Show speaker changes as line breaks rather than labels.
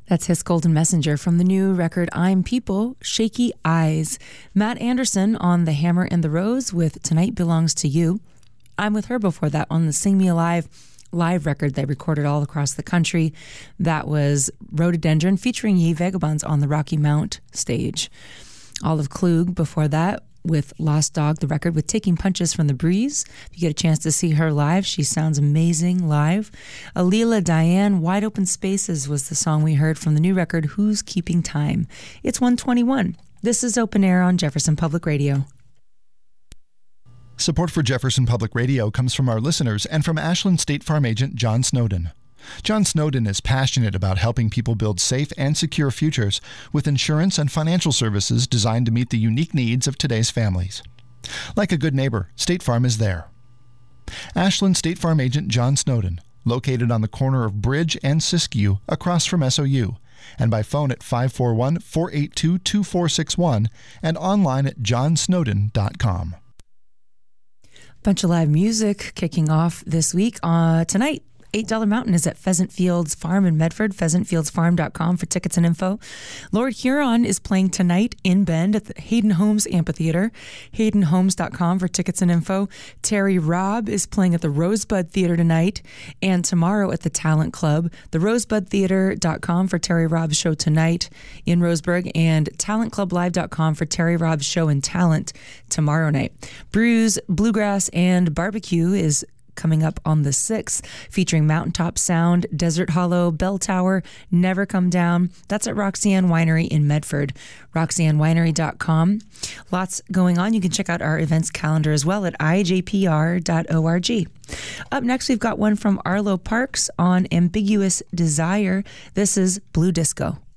That's his Golden Messenger from the new record I'm People, Shaky Eyes. Matt Anderson on The Hammer and the Rose with Tonight Belongs to You. I'm With Her before that on the Sing Me Alive live record they recorded all across the country. That was Rhododendron featuring Ye Vagabonds on the Rocky Mount stage. Olive Klug before that with Lost Dog, the record with Taking Punches from the Breeze. If you get a chance to see her live, she sounds amazing live. Alila Diane, Wide Open Spaces was the song we heard from the new record, Who's Keeping Time? It's 1:21. This is Open Air on Jefferson Public Radio.
Support for Jefferson Public Radio comes from our listeners and from Ashland State Farm agent John Snowden. John Snowden is passionate about helping people build safe and secure futures with insurance and financial services designed to meet the unique needs of today's families. Like a good neighbor, State Farm is there. Ashland State Farm agent John Snowden, located on the corner of Bridge and Siskiyou across from SOU, and by phone at 541-482-2461 and online at johnsnowden.com.
Bunch of live music kicking off this week. Tonight, $8 Mountain is at Pheasant Fields Farm in Medford, pheasantfieldsfarm.com for tickets and info. Lord Huron is playing tonight in Bend at the Hayden Homes Amphitheater, haydenhomes.com for tickets and info. Terry Robb is playing at the Rosebud Theater tonight and tomorrow at the Talent Club. The rosebudtheater.com for Terry Robb's show tonight in Roseburg and talentclublive.com for Terry Robb's show and talent tomorrow night. Brews, Bluegrass, and Barbecue is coming up on the 6th, featuring Mountaintop Sound, Desert Hollow, Bell Tower, Never Come Down. That's at Roxanne Winery in Medford, roxannewinery.com. Lots going on. You can check out our events calendar as well at ijpr.org. Up next, we've got one from Arlo Parks on Ambiguous Desire. This is Blue Disco.